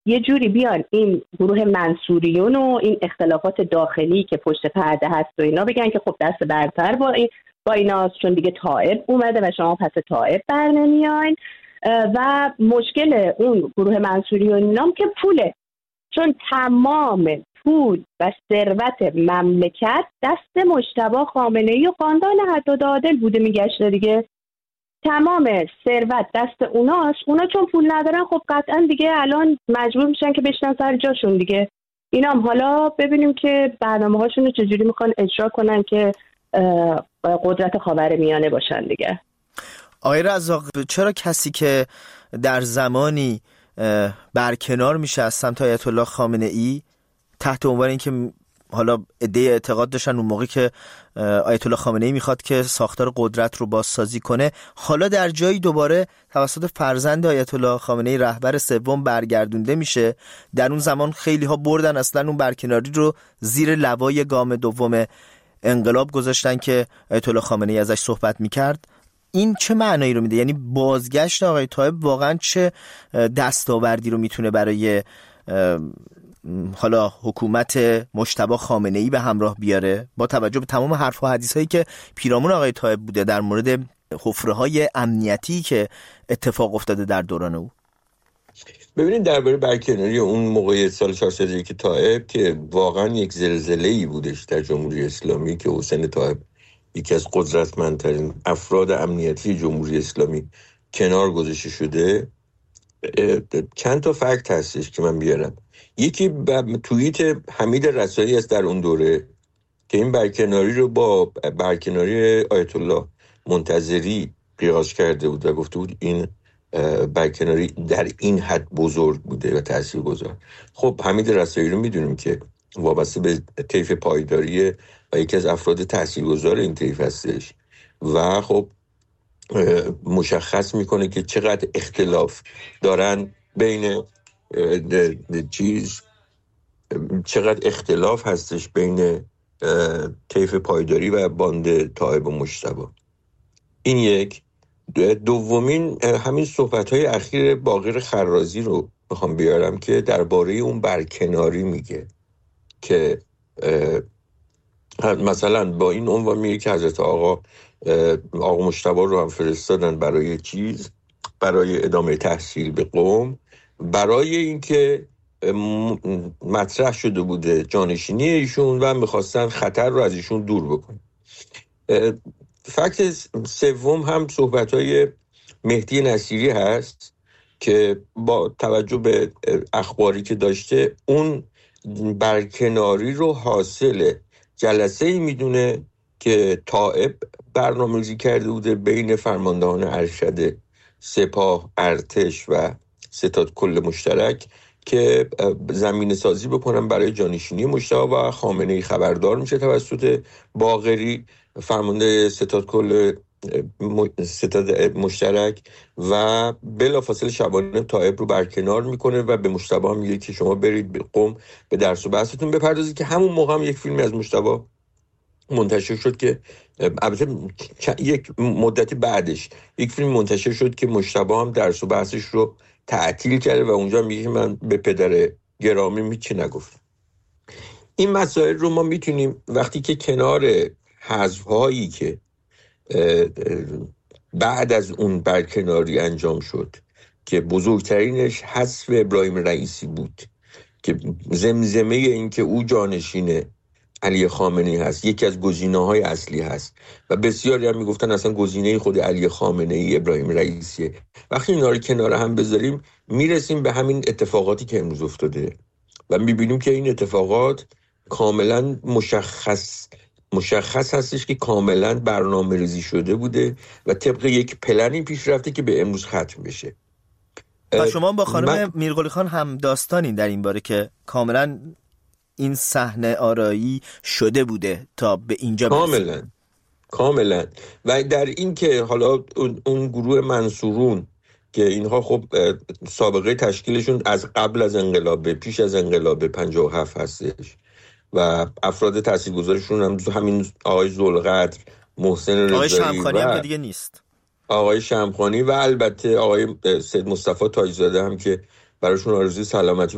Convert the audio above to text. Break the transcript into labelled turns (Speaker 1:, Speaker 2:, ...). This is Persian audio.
Speaker 1: یه جوری بیان این گروه منصوریون و این اختلافات داخلی که پشت پرده هست و اینا بگن که خب دست برتر با ایناست، چون دیگه طائب اومده و شما پس طائب بر نمیاین. و مشکل اون گروه منصوریون اینام که پوله، چون تمام پول و ثروت مملکت دست مجتبی خامنه‌ای و خاندان حداد عادل بوده میگشته دیگه. تمام ثروت دست اوناست. اونا چون پول ندارن خب قطعا دیگه الان مجبور میشن که بشنن سر جاشون دیگه. اینا هم حالا ببینیم که برنامه هاشون رو چجوری میخوان اجرا کنن که قدرت خاورمیانه باشن دیگه.
Speaker 2: آقای رزاق، چرا کسی که در زمانی برکنار میشه از سمت آیت الله خامنه‌ای تحت عنوان این که حالا عده‌ای اعتقاد داشتن اون موقع که آیت الله خامنه‌ای میخواد که ساختار قدرت رو بازسازی کنه، حالا در جایی دوباره توسط فرزند آیت الله خامنه‌ای رهبر سوم برگردونده میشه؟ در اون زمان خیلی ها بردن اصلا اون برکناری رو زیر لوای گام دوم انقلاب گذاشتن که آیت الله خامنه‌ای ازش صحبت میکرد. این چه معنایی رو میده؟ یعنی بازگشت آقای طائب واقعا چه دستاوردی رو میتونه برای حالا حکومت مجتبی خامنه‌ای به همراه بیاره با توجه به تمام حرف و حدیث هایی که پیرامون آقای طائب بوده در مورد حفره‌های امنیتی که اتفاق افتاده در دوران او؟
Speaker 3: ببینید درباره برکناری اون موقع سال 401 طائب که واقعا یک زلزله‌ای بودش در جمهوری اسلامی که حسین طائب یکی از قدرتمندترین افراد امنیتی جمهوری اسلامی کنار گذاشته شده، چند تا فکت هستش که من بیارم. یکی توییت حمید رسایی است در اون دوره که این برکناری رو با برکناری آیت الله منتظری قیاس کرده بود و گفته بود این برکناری در این حد بزرگ بوده و تاثیرگذار. خب حمید رسایی رو میدونیم که وابسته به طیف پایداری و یکی از افراد تاثیرگذار این طیف هستش و خب مشخص میکنه که چقدر اختلاف دارن بین چقدر اختلاف هستش بین طیف پایداری و باند طائب و مجتبی. این یک. دومین همین صحبت‌های اخیر باقر خرازی رو میخوام بیارم که درباره اون برکناری میگه که مثلا با این عنوان میگه که حضرت آقا مجتبی رو هم فرستادن برای ادامه تحصیل به قم، برای اینکه مطرح شده بوده جانشینی ایشون و میخواستن خطر رو از ایشون دور بکنن. فکت سوم هم صحبت‌های مهدی نصیری هست که با توجه به اخباری که داشته اون برکناری رو حاصل جلسه‌ای میدونه که طائب برنامه‌ریزی کرده بوده بین فرماندهان ارشد سپاه، ارتش و ستاد کل مشترک که زمینه سازی بکنن برای جانشینی مجتبی و خامنه‌ای خبردار میشه توسط باقری فرمانده ستاد کل ستاد مشترک و بلافاصله شبانه طائب رو برکنار میکنه و به مجتبی میگه که شما برید به قم به درس و بحثتون بپردازید. که همون موقع هم یک فیلمی از مجتبی منتشر شد که البته یک مدتی بعدش یک فیلم منتشر شد که مجتبی هم درس و بحثش رو تعطیل کرده و اونجا میگه من به پدر گرامی هیچی نگفتم. این مسائل رو ما میتونیم وقتی که کنار حذف‌هایی که بعد از اون برکناری انجام شد که بزرگترینش حذف ابراهیم رئیسی بود که زمزمه این که او جانشین علی خامنه‌ای هست یکی از گزینه‌های اصلی هست و بسیاری هم میگفتن اصلا گزینه خود علی خامنه‌ای ابراهیم رئیسیه. وقتی اینا رو کنار هم بذاریم میرسیم به همین اتفاقاتی که امروز افتاده و میبینیم که این اتفاقات کاملا مشخص هستش که کاملا برنامه ریزی شده بوده و طبق یک پلنی پیش رفته که به امروز ختم بشه.
Speaker 2: و شما با خانم میرقلی خان هم داستانین در این باره که کاملا این صحنه آرایی شده بوده تا به اینجا برسید.
Speaker 3: کاملا و در این که حالا اون گروه منصورون که اینها خب سابقه تشکیلشون از قبل از انقلاب پیش از انقلاب 57 هستش و افراد تاثیرگذارشون هم همین آقای ذوالقدر، محسن رضایی،
Speaker 2: آقای شمخانی هم که دیگه نیست،
Speaker 3: آقای شمخانی و البته آقای سید مصطفی تاج‌زاده هم که براشون آرزوی سلامتی